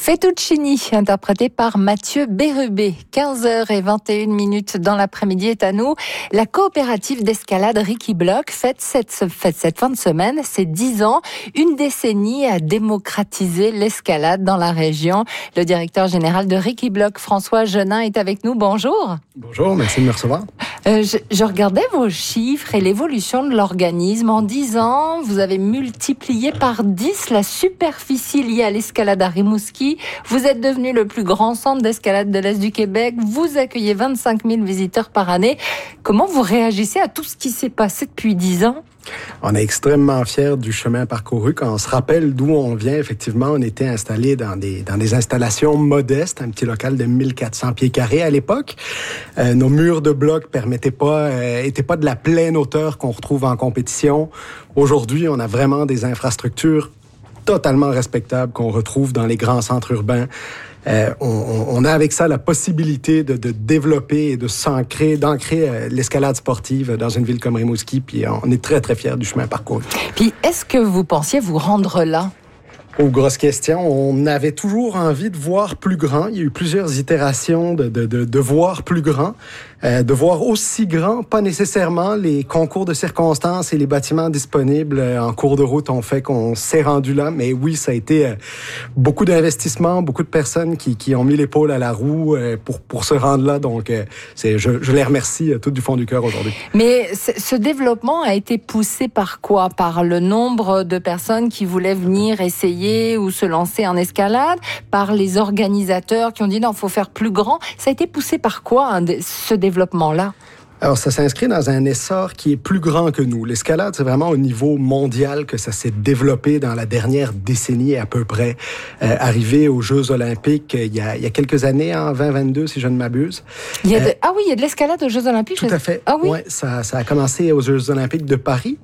Fettuccini, interprété par Mathieu Bérubé. 15h21 dans l'après-midi est à nous. La coopérative d'escalade Ricky Block fête cette fin de semaine ses 10 ans. Une décennie à démocratiser l'escalade dans la région. Le directeur général de Ricky Block, François Genin, est avec nous. Bonjour. Bonjour, merci de me recevoir. Je regardais vos chiffres et l'évolution de l'organisme. En 10 ans, vous avez multiplié par 10 la superficie liée à l'escalade à Rimouski. Vous êtes devenu le plus grand centre d'escalade de l'Est du Québec. Vous accueillez 25 000 visiteurs par année. Comment vous réagissez à tout ce qui s'est passé depuis 10 ans? On est extrêmement fiers du chemin parcouru. Quand on se rappelle d'où on vient, effectivement, on était installé dans des installations modestes, un petit local de 1400 pieds carrés à l'époque. Nos murs de blocs étaient pas de la pleine hauteur qu'on retrouve en compétition. Aujourd'hui, on a vraiment des infrastructures totalement respectables qu'on retrouve dans les grands centres urbains. On a avec ça la possibilité de développer et d'ancrer l'escalade sportive dans une ville comme Rimouski, puis on est très, très fiers du chemin parcouru. Puis, est-ce que vous pensiez vous rendre là? Oh, grosse question. On avait toujours envie de voir plus grand. Il y a eu plusieurs itérations de voir plus grand. De voir aussi grand, pas nécessairement. Les concours de circonstances et les bâtiments disponibles en cours de route ont fait qu'on s'est rendu là. Mais oui, ça a été beaucoup d'investissements, beaucoup de personnes qui ont mis l'épaule à la roue pour se rendre là. Donc, je les remercie tout du fond du cœur aujourd'hui. Mais ce développement a été poussé par quoi? Par le nombre de personnes qui voulaient venir essayer ou se lancer en escalade? Par les organisateurs qui ont dit non, faut faire plus grand? Ça a été poussé par quoi, ce développement-là? Alors, ça s'inscrit dans un essor qui est plus grand que nous. L'escalade, c'est vraiment au niveau mondial que ça s'est développé dans la dernière décennie à peu près. Arrivé aux Jeux olympiques il y a quelques années, en 2022, si je ne m'abuse. Ah oui, il y a de l'escalade aux Jeux olympiques? Tout à fait. Ah oui? Ouais, ça a commencé aux Jeux olympiques de Paris.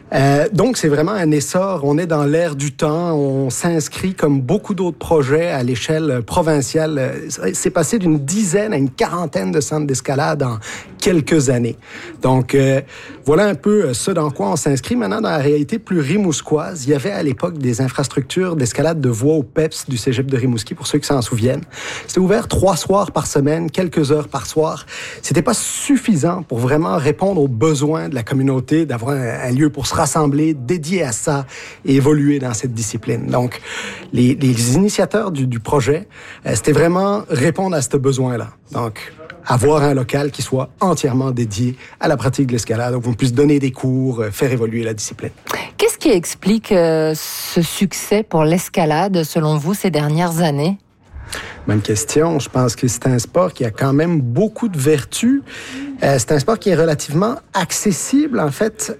Donc, c'est vraiment un essor. On est dans l'ère du temps. On s'inscrit comme beaucoup d'autres projets à l'échelle provinciale. C'est passé d'une dizaine à une quarantaine de centres d'escalade en quelques années. Donc, voilà un peu ce dans quoi on s'inscrit. Maintenant, dans la réalité plus rimouskoise, il y avait à l'époque des infrastructures d'escalade de voie au PEPS du cégep de Rimouski, pour ceux qui s'en souviennent. C'était ouvert 3 soirs par semaine, quelques heures par soir. C'était pas suffisant pour vraiment répondre aux besoins de la communauté, d'avoir un lieu pour se rassembler, dédié à ça et évoluer dans cette discipline. Donc, les initiateurs du projet, c'était vraiment répondre à ce besoin-là. Donc, avoir un local qui soit entièrement dédié à la pratique de l'escalade, donc on puisse donner des cours, faire évoluer la discipline. Qu'est-ce qui explique ce succès pour l'escalade, selon vous, ces dernières années? Bonne question. Je pense que c'est un sport qui a quand même beaucoup de vertus. C'est un sport qui est relativement accessible. En fait,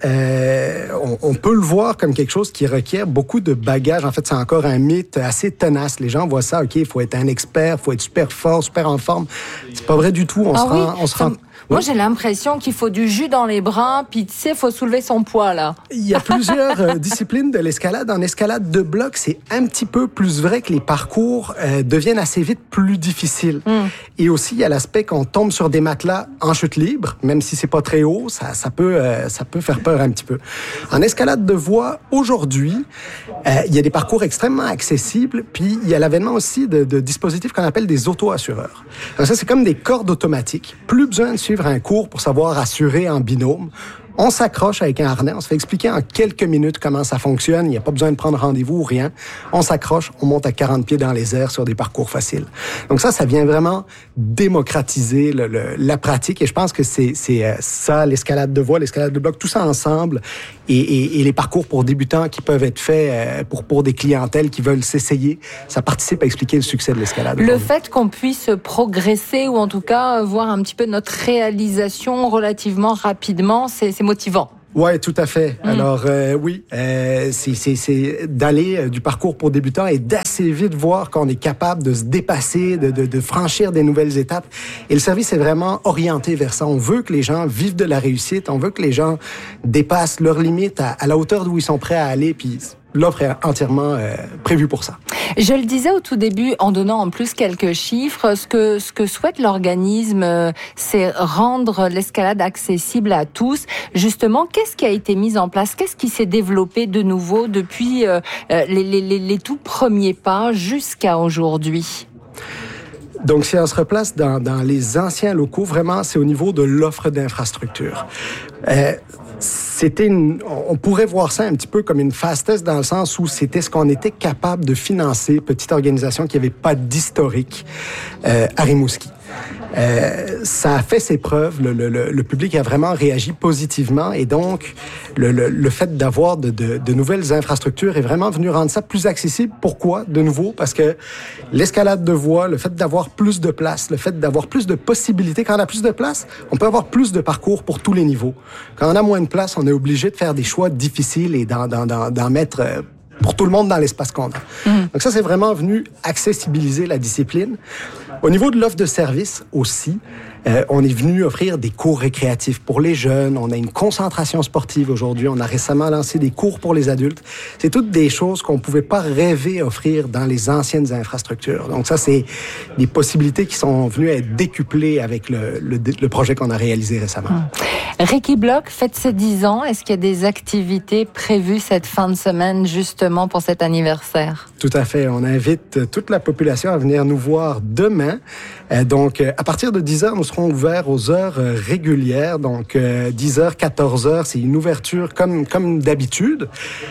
on peut le voir comme quelque chose qui requiert beaucoup de bagages. En fait, c'est encore un mythe assez tenace. Les gens voient ça, OK, il faut être un expert, il faut être super fort, super en forme. C'est pas vrai du tout. On se rend... Moi, j'ai l'impression qu'il faut du jus dans les bras, puis tu sais, il faut soulever son poids, là. Il y a plusieurs disciplines de l'escalade. En escalade de bloc, c'est un petit peu plus vrai que les parcours deviennent assez vite plus difficiles. Et aussi, il y a l'aspect qu'on tombe sur des matelas en chute libre, même si c'est pas très haut, ça peut faire peur un petit peu. En escalade de voie, aujourd'hui, il y a des parcours extrêmement accessibles, puis il y a l'avènement aussi de dispositifs qu'on appelle des auto-assureurs. Alors ça, c'est comme des cordes automatiques. Plus besoin de suivre un cours pour savoir assurer en binôme. On s'accroche avec un harnais, on se fait expliquer en quelques minutes comment ça fonctionne. Il n'y a pas besoin de prendre rendez-vous ou rien. On s'accroche, on monte à 40 pieds dans les airs sur des parcours faciles. Donc ça vient vraiment démocratiser la pratique. Et je pense que c'est ça, l'escalade de voie, l'escalade de bloc, tout ça ensemble. Et les parcours pour débutants qui peuvent être faits pour des clientèles qui veulent s'essayer, ça participe à expliquer le succès de l'escalade. Le fait qu'on puisse progresser ou en tout cas voir un petit peu notre réalisation relativement rapidement, c'est motivant. Ouais, tout à fait. Alors oui, c'est d'aller du parcours pour débutants et d'assez vite voir qu'on est capable de se dépasser, de franchir des nouvelles étapes. Et le service est vraiment orienté vers ça. On veut que les gens vivent de la réussite, on veut que les gens dépassent leurs limites à la hauteur d'où ils sont prêts à aller. Puis l'offre est entièrement prévue pour ça. Je le disais au tout début, en donnant en plus quelques chiffres, ce que souhaite l'organisme, c'est rendre l'escalade accessible à tous. Justement, qu'est-ce qui a été mis en place? Qu'est-ce qui s'est développé de nouveau depuis les tout premiers pas jusqu'à aujourd'hui? Donc, si on se replace dans les anciens locaux, vraiment, c'est au niveau de l'offre d'infrastructure. On pourrait voir ça un petit peu comme une phase test dans le sens où c'était ce qu'on était capable de financer, petite organisation qui n'avait pas d'historique à Rimouski. Ça a fait ses preuves. Le public a vraiment réagi positivement et donc le fait d'avoir de nouvelles infrastructures est vraiment venu rendre ça plus accessible. Pourquoi? De nouveau, parce que l'escalade de voies, le fait d'avoir plus de place, le fait d'avoir plus de possibilités. Quand on a plus de place, on peut avoir plus de parcours pour tous les niveaux. Quand on a moins de place, on est obligé de faire des choix difficiles et d'en mettre pour tout le monde dans l'espace qu'on a. Donc ça, c'est vraiment venu accessibiliser la discipline. Au niveau de l'offre de service aussi, on est venu offrir des cours récréatifs pour les jeunes. On a une concentration sportive aujourd'hui. On a récemment lancé des cours pour les adultes. C'est toutes des choses qu'on ne pouvait pas rêver offrir dans les anciennes infrastructures. Donc ça, c'est des possibilités qui sont venues être décuplées avec le projet qu'on a réalisé récemment. Ricky Block fête ses 10 ans. Est-ce qu'il y a des activités prévues cette fin de semaine justement pour cet anniversaire? Tout à fait. On invite toute la population à venir nous voir demain. Donc, à partir de 10h, nous serons ouverts aux heures régulières. Donc, 10h, 14h, c'est une ouverture comme d'habitude.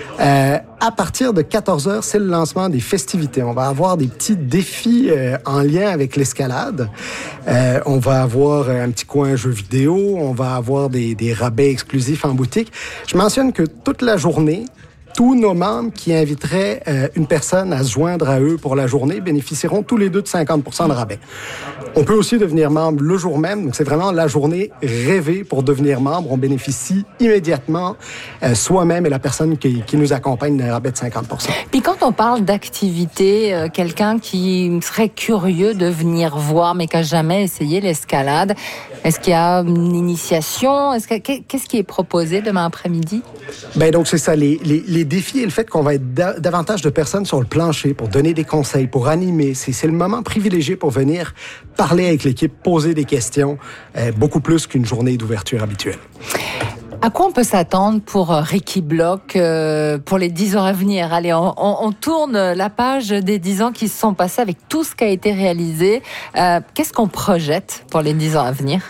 À partir de 14h, c'est le lancement des festivités. On va avoir des petits défis en lien avec l'escalade. On va avoir un petit coin jeux vidéo. On va avoir des rabais exclusifs en boutique. Je mentionne que toute la journée, tous nos membres qui inviteraient une personne à se joindre à eux pour la journée bénéficieront tous les deux de 50% de rabais. On peut aussi devenir membre le jour même, donc c'est vraiment la journée rêvée pour devenir membre. On bénéficie immédiatement soi-même et la personne qui nous accompagne d'un rabais de 50%. Puis quand on parle d'activité, quelqu'un qui serait curieux de venir voir mais qui n'a jamais essayé l'escalade, est-ce qu'il y a une initiation? Qu'est-ce qui est proposé demain après-midi? Ben donc c'est ça, les défis et le fait qu'on va être davantage de personnes sur le plancher pour donner des conseils, pour animer. C'est le moment privilégié pour venir parler avec l'équipe, poser des questions, beaucoup plus qu'une journée d'ouverture habituelle. À quoi on peut s'attendre pour Ricky Block pour les 10 ans à venir? Allez, on tourne la page des 10 ans qui se sont passés avec tout ce qui a été réalisé. Qu'est-ce qu'on projette pour les 10 ans à venir?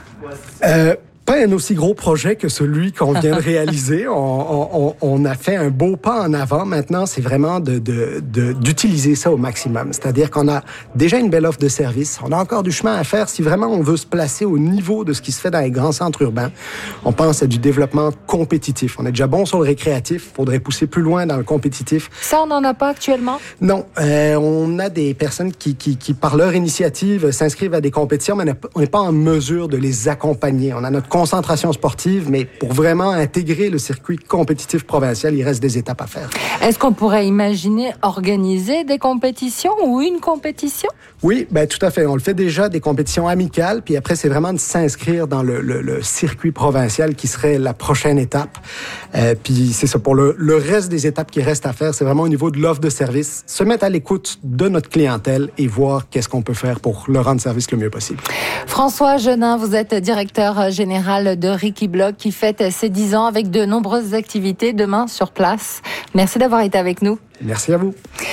Pas un aussi gros projet que celui qu'on vient de réaliser. On a fait un beau pas en avant. Maintenant, c'est vraiment d'utiliser ça au maximum. C'est-à-dire qu'on a déjà une belle offre de service. On a encore du chemin à faire si vraiment on veut se placer au niveau de ce qui se fait dans les grands centres urbains. On pense à du développement compétitif. On est déjà bon sur le récréatif. Il faudrait pousser plus loin dans le compétitif. Ça, on n'en a pas actuellement? Non. On a des personnes qui, par leur initiative, s'inscrivent à des compétitions, mais on n'est pas en mesure de les accompagner. On a notre concentration sportive, mais pour vraiment intégrer le circuit compétitif provincial, il reste des étapes à faire. Est-ce qu'on pourrait imaginer organiser des compétitions ou une compétition? Oui, ben tout à fait. On le fait déjà, des compétitions amicales, puis après, c'est vraiment de s'inscrire dans le circuit provincial qui serait la prochaine étape. Puis c'est ça, pour le reste des étapes qui restent à faire, c'est vraiment au niveau de l'offre de service, se mettre à l'écoute de notre clientèle et voir qu'est-ce qu'on peut faire pour leur rendre service le mieux possible. François Genin, vous êtes directeur général de Ricky Block qui fête ses 10 ans avec de nombreuses activités demain sur place. Merci d'avoir été avec nous. Merci à vous.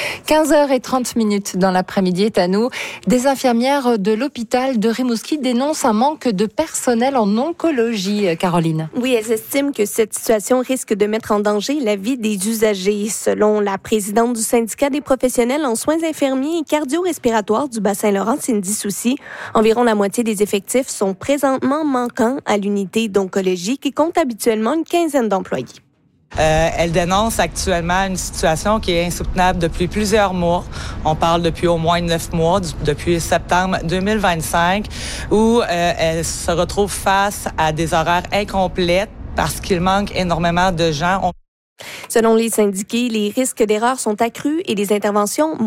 15h30 dans l'après-midi est à nous. Des infirmières de l'hôpital de Rimouski dénoncent un manque de personnel en oncologie, Caroline. Oui, elles estiment que cette situation risque de mettre en danger la vie des usagers. Selon la présidente du syndicat des professionnels en soins infirmiers et cardio-respiratoires du Bas-Saint-Laurent, Cindy Soucy, environ la moitié des effectifs sont présentement manquants à l'unité d'oncologie qui compte habituellement une quinzaine d'employés. Elle dénonce actuellement une situation qui est insoutenable depuis plusieurs mois. On parle depuis au moins 9 mois, depuis septembre 2025, où elle se retrouve face à des horaires incomplets parce qu'il manque énormément de gens. Selon les syndiqués, les risques d'erreur sont accrus et les interventions